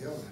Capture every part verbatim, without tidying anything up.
de obra.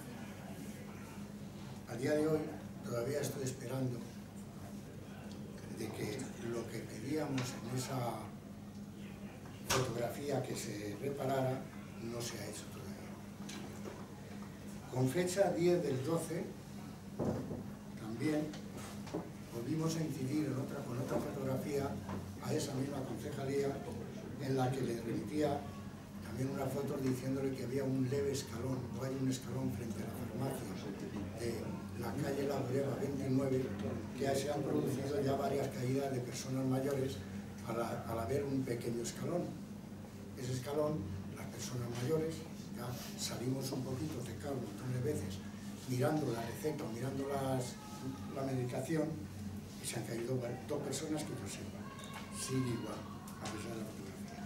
A día de hoy todavía estoy esperando de que lo que pedíamos en esa fotografía que se reparara no se ha hecho todavía. Con fecha diez del doce también volvimos a incidir en otra, con otra fotografía a esa misma concejalía, en la que le remitía también una foto diciéndole que había un leve escalón, o hay un escalón frente a la farmacia de la calle La Breva veintinueve, que se han producido ya varias caídas de personas mayores al, al haber un pequeño escalón. Ese escalón, las personas mayores, ya salimos un poquito de cabo un montón de veces mirando la receta, mirando las, la medicación, y se han caído dos personas que yo sepa. Sigue igual, a pesar de la fotografía.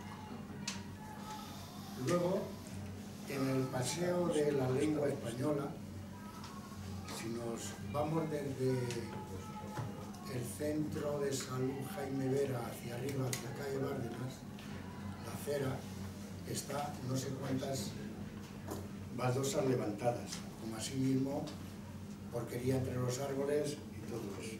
Luego, en el paseo de la lengua española, si nos vamos desde el centro de salud Jaime Vera hacia arriba, hacia calle Bárdenas, la acera está no sé cuántas baldosas levantadas, como así mismo porquería entre los árboles y todo eso.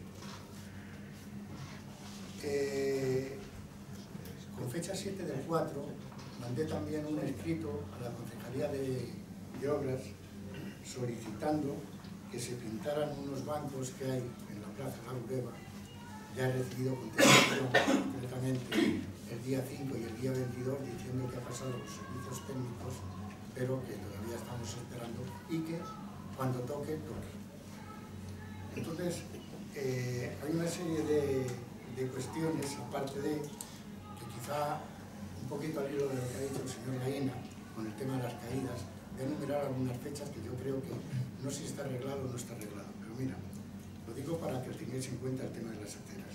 Eh, con fecha siete del cuatro mandé también un escrito a la Concejalía de, de Obras solicitando que se pintaran unos bancos que hay en la Plaza La Breva. Ya he recibido contestación concretamente el día cinco y el día veintidós diciendo que ha pasado los servicios técnicos, pero que todavía estamos esperando y que cuando toque, toque. Entonces, eh, hay una serie de, de cuestiones, aparte de que quizá un poquito al hilo de lo que ha dicho el señor Gallina con el tema de las caídas, voy a enumerar algunas fechas que yo creo que no sé si está arreglado o no está arreglado, pero mira, lo digo para que tengáis en cuenta el tema de las aceras.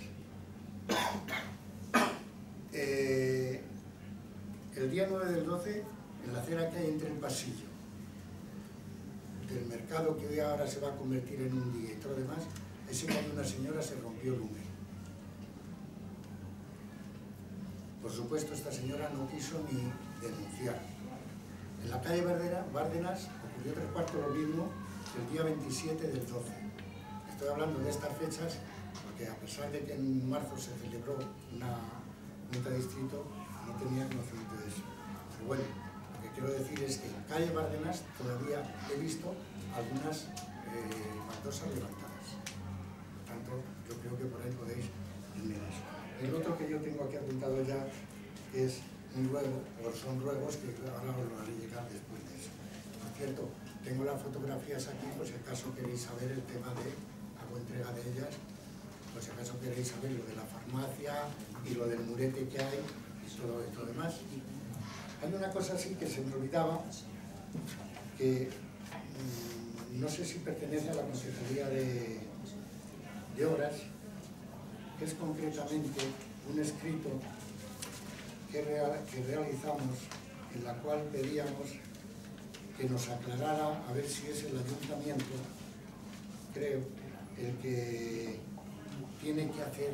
Eh, el día nueve del doce, en la acera que hay entre el pasillo del mercado, que hoy ahora se va a convertir en un día y todo lo demás, ese que hay una señora se rompió el húmero. Por supuesto, esta señora no quiso ni denunciar. En la calle Bárdenas ocurrió tres cuartos lo mismo el día veintisiete del doce. Estoy hablando de estas fechas porque, a pesar de que en marzo se celebró una junta de distrito, no tenía conocimiento de eso. Pero bueno, lo que quiero decir es que en calle Bárdenas todavía he visto algunas eh, baldosas levantadas. Por tanto, yo creo que por ahí podéis tener eso. El otro que yo tengo aquí apuntado ya es un ruego, o son ruegos que ahora os lo haré llegar después de eso. Por cierto, tengo las fotografías aquí, por si acaso queréis saber el tema de, hago entrega de ellas, por si acaso queréis saber lo de la farmacia y lo del murete que hay y todo esto demás. Hay una cosa así que se me olvidaba, que mmm, no sé si pertenece a la Concejalía de, de Obras, que es concretamente un escrito que, real, que realizamos, en la cual pedíamos que nos aclarara a ver si es el ayuntamiento, creo, el que tiene que hacer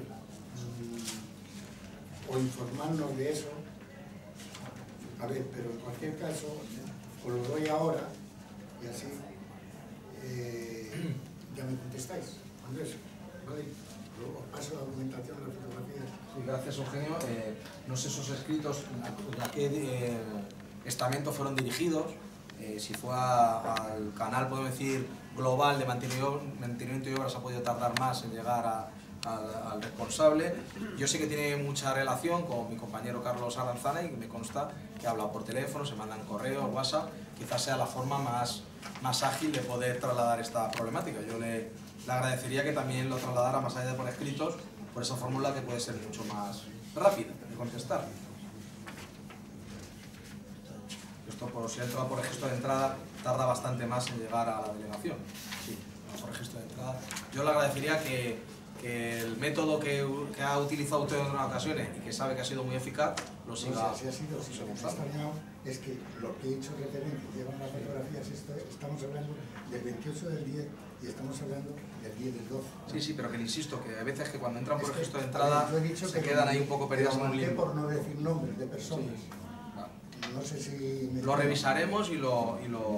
mmm, o informarnos de eso. A ver, pero en cualquier caso os lo doy ahora y así eh, ya me contestáis. Andrés, ¿vale? Os paso la documentación, las fotografías. Sí, gracias, Eugenio. Eh, no sé esos escritos a qué eh, estamento fueron dirigidos. Eh, si fue a, al canal, podemos decir, global de mantenimiento y obras, ha podido tardar más en llegar a, a, al responsable. Yo sé que tiene mucha relación con mi compañero Carlos Aranzana y me consta que ha hablado por teléfono, se mandan correos, WhatsApp. Quizás sea la forma más, más ágil de poder trasladar esta problemática. Yo le, le agradecería que también lo trasladara más allá de por escritos, por esa fórmula que puede ser mucho más rápida de contestar. Esto, por si entra por registro de entrada, tarda bastante más en llegar a la delegación. Sí, por registro de entrada. Yo le agradecería que, que el método que, que ha utilizado usted en otras ocasiones y que sabe que ha sido muy eficaz, lo siga. No sé, si ha sido, si lo que me ha extrañado es que lo que he hecho referencia, llevan las fotografías, esto, estamos hablando del veintiocho del diez y estamos hablando del diez del doce. Sí, sí, pero que le insisto, que a veces que cuando entran por es registro que, de entrada ver, se que quedan ahí un poco perdidas en un limbo. Por no decir nombres de personas. Sí. No sé si... Me lo revisaremos y lo... Y lo